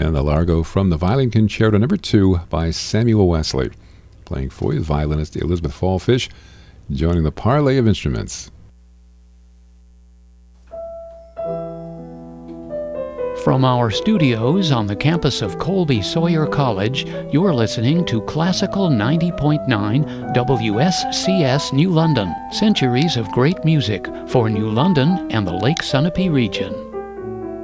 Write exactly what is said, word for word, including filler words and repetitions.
and the Largo from the Violin Concerto Number two by Samuel Wesley. Playing for you, the violinist Elizabeth Fallfish, joining the parley of instruments. From our studios on the campus of Colby Sawyer College, you're listening to Classical ninety point nine W S C S New London. Centuries of great music for New London and the Lake Sunapee region.